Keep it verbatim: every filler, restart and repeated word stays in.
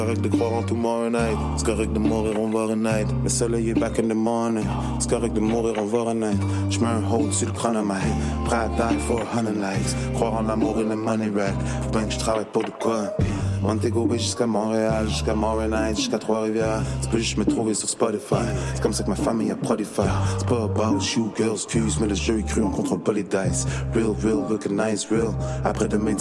C'est correct de croire en tomorrow night. C'est correct de mourir, on va renaître. Le soleil est back in the morning. C'est correct de mourir, on va renaître. J'mets un hold sur le chronomètre. Prêt à die for a hundred likes. Croire en l'amour et le money rack. Faut bien que j'travaille pour de quoi. Montego Bay jusqu'à Montréal, jusqu'à Montréal, jusqu'à Trois-Rivières. Tu peux juste me trouver sur Spotify. C'est comme ça que ma famille a prolifère. C'est pas about you, girls, cues, mais le jeu est cru, on contrôle pas les dice. Real, real, looking nice, real. Après demain,